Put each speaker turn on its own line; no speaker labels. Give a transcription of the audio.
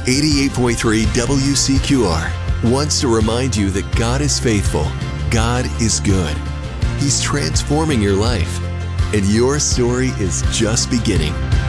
88.3 WCQR wants to remind you that God is faithful. God is good. He's transforming your life. And your story is just beginning.